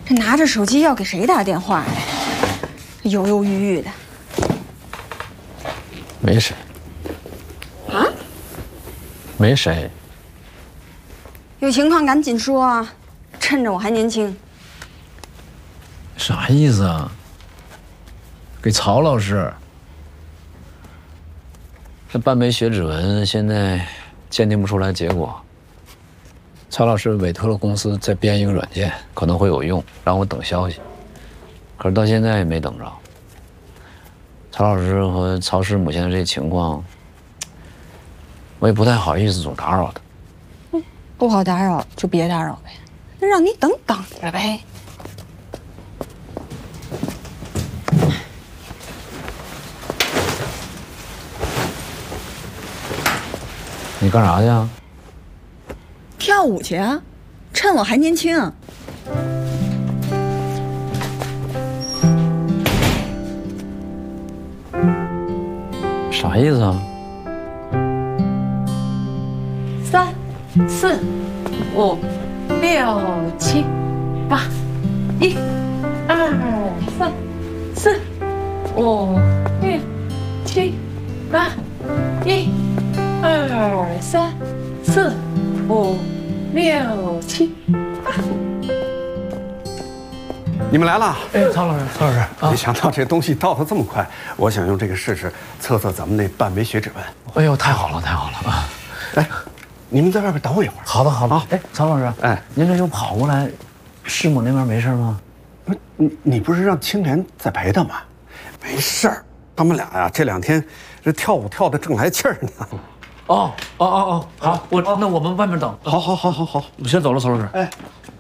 这拿着手机要给谁打电话呀？犹犹豫豫的。 没谁。 啊？ 没谁。 有情况赶紧说啊，趁着我还年轻。 啥意思啊？给曹老师。这半枚血指纹现在鉴定不出来结果。曹老师委托了公司再编一个软件，可能会有用，让我等消息。可是到现在也没等着。曹老师和曹师母现在这情况，我也不太好意思总打扰他。 不好打扰就别打扰呗，那让你等着呗。 你干啥去啊？ 跳舞去啊，趁我还年轻。 啥意思啊 ？3、4、5、6、7、8，1、2、3、4、5、6、7、8，1、2、3、4、5、6、7、8。 你们来了！ 哎，曹老师，曹老师， 没想到这东西到得这么快，我想用这个试试，测测咱们那半枚血指纹。 哎呦，太好了，太好了啊！ 哎，你们在外边等我一会儿。 好的，好的。哎，曹老师， 哎， 您这又跑过来，师母那边没事吗？ 你不是让青莲在陪他吗？没事儿，他们俩呀，这2天这跳舞跳得正来气儿呢。 哦，好，那我们外面等。 好， 我先走了，曹老师。 哎。